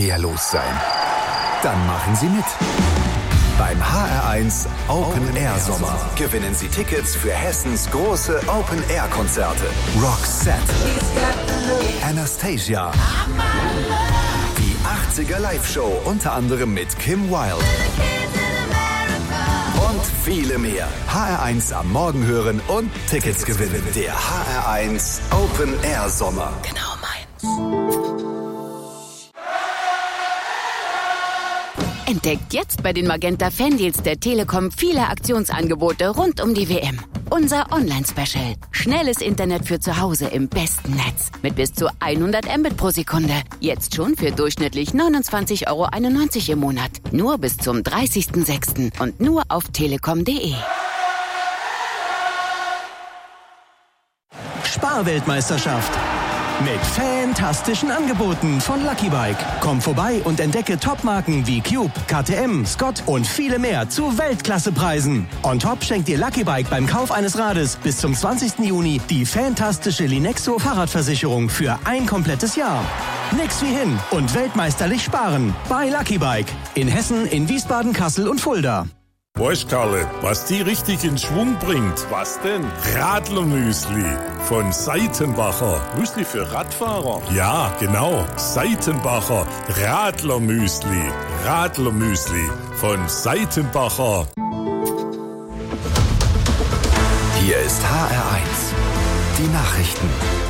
los sein. Dann machen Sie mit. Beim HR1 Open Air Sommer gewinnen Sie Tickets für Hessens große Open Air Konzerte. Roxette, Anastasia, die 80er Live-Show unter anderem mit Kim Wilde und viele mehr. HR1 am Morgen hören und Tickets gewinnen. Der HR1 Open Air Sommer. Genau meins. Entdeckt jetzt bei den Magenta Fandeals der Telekom viele Aktionsangebote rund um die WM. Unser Online-Special. Schnelles Internet für zu Hause im besten Netz. Mit bis zu 100 Mbit pro Sekunde. Jetzt schon für durchschnittlich 29,91 € im Monat. Nur bis zum 30.06. und nur auf telekom.de. Sparweltmeisterschaft. Mit fantastischen Angeboten von Lucky Bike. Komm vorbei und entdecke Topmarken wie Cube, KTM, Scott und viele mehr zu Weltklassepreisen. On top schenkt dir Lucky Bike beim Kauf eines Rades bis zum 20. Juni die fantastische Linexo Fahrradversicherung für ein komplettes Jahr. Nix wie hin und weltmeisterlich sparen bei Lucky Bike. In Hessen, in Wiesbaden, Kassel und Fulda. Weißt Karle, was die richtig in Schwung bringt? Was denn? Radlermüsli von Seitenbacher. Müsli für Radfahrer? Ja, genau. Seitenbacher Radlermüsli. Radlermüsli von Seitenbacher. Hier ist HR1. Die Nachrichten.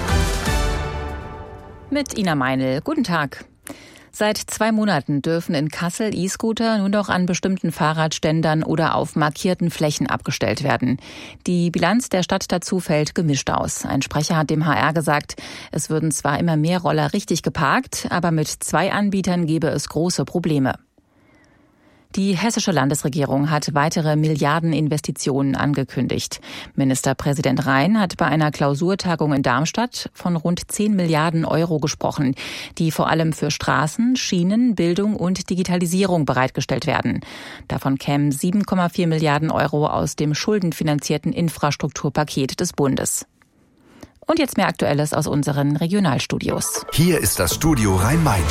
Mit Ina Meinl. Guten Tag. Seit 2 Monaten dürfen in Kassel E-Scooter nur noch an bestimmten Fahrradständern oder auf markierten Flächen abgestellt werden. Die Bilanz der Stadt dazu fällt gemischt aus. Ein Sprecher hat dem HR gesagt, es würden zwar immer mehr Roller richtig geparkt, aber mit 2 Anbietern gebe es große Probleme. Die hessische Landesregierung hat weitere Milliardeninvestitionen angekündigt. Ministerpräsident Rhein hat bei einer Klausurtagung in Darmstadt von rund 10 Milliarden € gesprochen, die vor allem für Straßen, Schienen, Bildung und Digitalisierung bereitgestellt werden. Davon kämen 7,4 Milliarden € aus dem schuldenfinanzierten Infrastrukturpaket des Bundes. Und jetzt mehr Aktuelles aus unseren Regionalstudios. Hier ist das Studio Rhein-Main.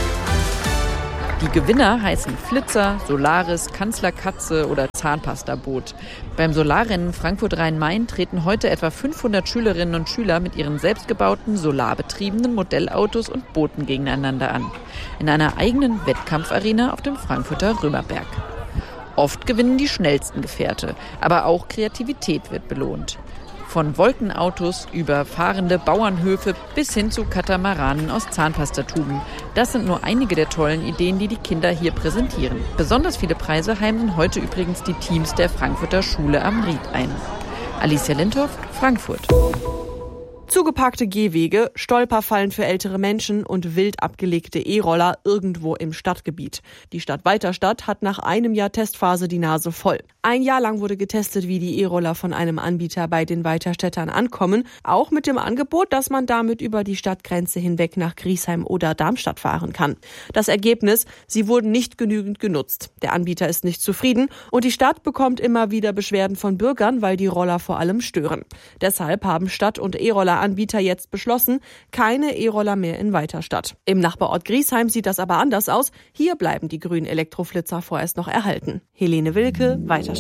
Die Gewinner heißen Flitzer, Solaris, Kanzlerkatze oder Zahnpastaboot. Beim Solarrennen Frankfurt-Rhein-Main treten heute etwa 500 Schülerinnen und Schüler mit ihren selbstgebauten, solarbetriebenen Modellautos und Booten gegeneinander an. In einer eigenen Wettkampfarena auf dem Frankfurter Römerberg. Oft gewinnen die schnellsten Gefährte, aber auch Kreativität wird belohnt. Von Wolkenautos über fahrende Bauernhöfe bis hin zu Katamaranen aus Zahnpastatuben. Das sind nur einige der tollen Ideen, die die Kinder hier präsentieren. Besonders viele Preise heimsen heute übrigens die Teams der Frankfurter Schule am Ried ein. Alicia Lindhoff, Frankfurt. Zugeparkte Gehwege, Stolperfallen für ältere Menschen und wild abgelegte E-Roller irgendwo im Stadtgebiet. Die Stadt Weiterstadt hat nach einem Jahr Testphase die Nase voll. 1 Jahr lang wurde getestet, wie die E-Roller von einem Anbieter bei den Weiterstädtern ankommen, auch mit dem Angebot, dass man damit über die Stadtgrenze hinweg nach Griesheim oder Darmstadt fahren kann. Das Ergebnis, sie wurden nicht genügend genutzt. Der Anbieter ist nicht zufrieden und die Stadt bekommt immer wieder Beschwerden von Bürgern, weil die Roller vor allem stören. Deshalb haben Stadt- und E-Roller-Anbieter jetzt beschlossen, keine E-Roller mehr in Weiterstadt. Im Nachbarort Griesheim sieht das aber anders aus. Hier bleiben die grünen Elektroflitzer vorerst noch erhalten. Helene Wilke, Weiterstadt.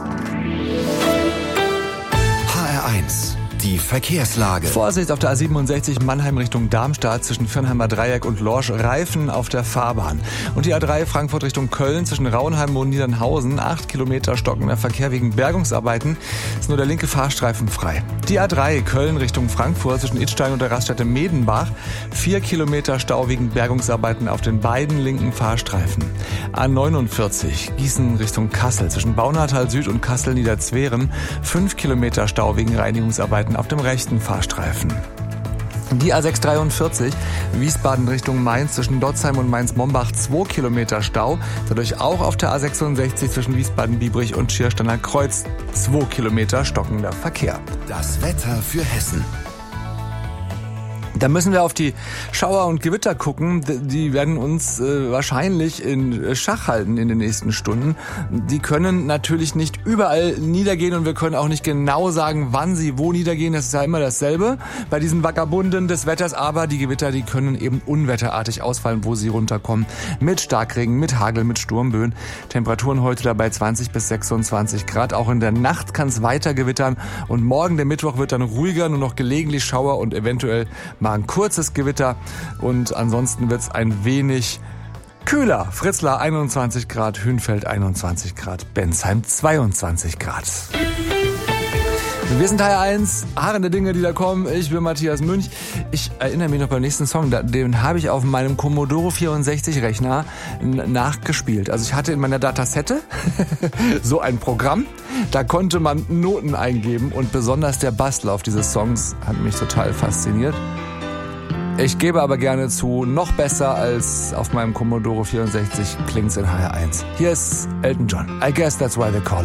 HR1, die Verkehrslage. Vorsicht auf der A67 Mannheim Richtung Darmstadt zwischen Firnheimer Dreieck und Lorsch, Reifen auf der Fahrbahn. Und die A3 Frankfurt Richtung Köln zwischen Raunheim und Niedernhausen, 8 Kilometer stockender Verkehr wegen Bergungsarbeiten, ist nur der linke Fahrstreifen frei. Die A3 Köln Richtung Frankfurt zwischen Idstein und der Raststätte Medenbach, 4 Kilometer Stau wegen Bergungsarbeiten auf den beiden linken Fahrstreifen. A49 Gießen Richtung Kassel zwischen Baunatal Süd und Kassel Niederzwerem, 5 Kilometer Stau wegen Reinigungsarbeiten auf dem rechten Fahrstreifen. Die A643 Wiesbaden Richtung Mainz zwischen Dotzheim und Mainz-Mombach, 2 Kilometer Stau. Dadurch auch auf der A66 zwischen Wiesbaden-Biebrich und Schiersteiner Kreuz, 2 Kilometer stockender Verkehr. Das Wetter für Hessen. Da müssen wir auf die Schauer und Gewitter gucken. Die werden uns wahrscheinlich in Schach halten in den nächsten Stunden. Die können natürlich nicht überall niedergehen und wir können auch nicht genau sagen, wann sie wo niedergehen. Das ist ja immer dasselbe bei diesen Vagabunden des Wetters. Aber die Gewitter, die können eben unwetterartig ausfallen, wo sie runterkommen. Mit Starkregen, mit Hagel, mit Sturmböen. Temperaturen heute dabei 20 bis 26 Grad. Auch in der Nacht kann es weiter gewittern. Und morgen, der Mittwoch, wird dann ruhiger, nur noch gelegentlich Schauer und eventuell mal ein kurzes Gewitter und ansonsten wird's ein wenig kühler. Fritzlar 21 Grad, Hünfeld 21 Grad, Bensheim 22 Grad. Wir sind Teil 1, harrende Dinge, die da kommen. Ich bin Matthias Münch. Ich erinnere mich noch beim nächsten Song, den habe ich auf meinem Commodore 64 Rechner nachgespielt. Also ich hatte in meiner Datasette so ein Programm, da konnte man Noten eingeben und besonders der Basslauf dieses Songs hat mich total fasziniert. Ich gebe aber gerne zu, noch besser als auf meinem Commodore 64 klingt's in HR1. Hier ist Elton John. I guess that's why they call it